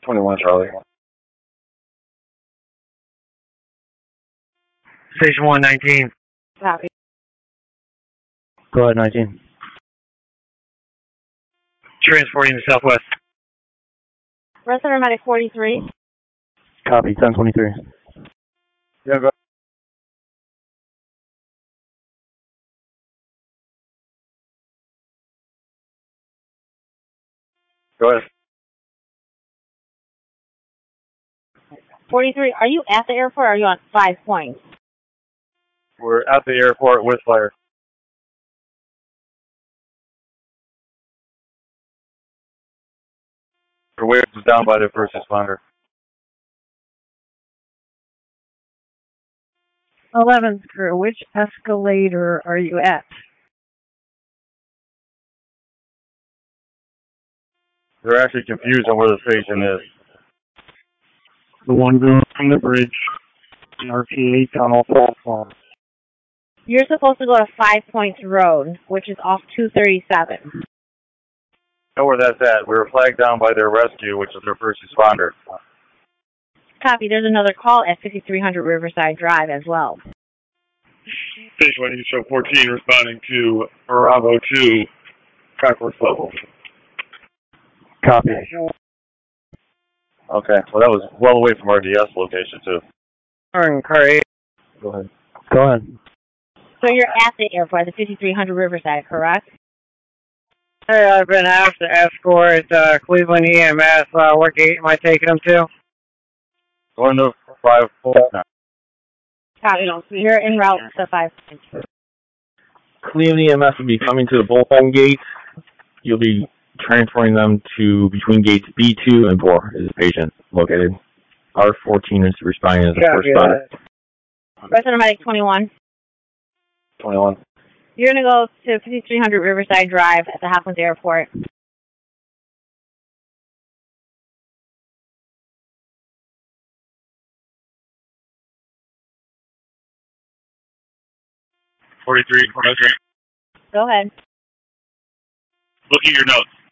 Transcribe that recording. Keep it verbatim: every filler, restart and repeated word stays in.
twenty-one, Charlie. Station one nineteen. Copy. Go ahead, nineteen. Transporting to Southwest. Resident Medic forty-three. Copy, ten twenty-three. Yeah, go. Go ahead. forty-three, are you at the airport or are you on Five Points? We're at the airport with fire. Your wave is down by the first responder. eleventh crew, which escalator are you at? They're actually confused on where the station is. The one going from the bridge. R P A tunnel platform. You're supposed to go to Five Points Road, which is off two thirty-seven. Know where that's at. We were flagged down by their rescue, which is their first responder. Copy. There's another call at fifty-three hundred Riverside Drive as well. Station one, show fourteen responding to Bravo two, Cockworth level. Copy. Okay, well that was well away from our D S location too. Alright, car eight. Go ahead. Go ahead. So you're at the airport, the fifty-three hundred Riverside, correct? Hey, I've been asked to escort uh, Cleveland E M S. Uh, what gate am I taking them to? Going to five four. Copy. You're en route to Five Points. Cleveland E M S will be coming to the bullpen gate. You'll be transferring them to between gates B two and four is the patient located. R fourteen is responding as the first responder. Resident Medic twenty-one. twenty-one. You're going to go to fifty-three hundred Riverside Drive at the Hopkins Airport. forty-three, forty-three. Go ahead. Look at your notes.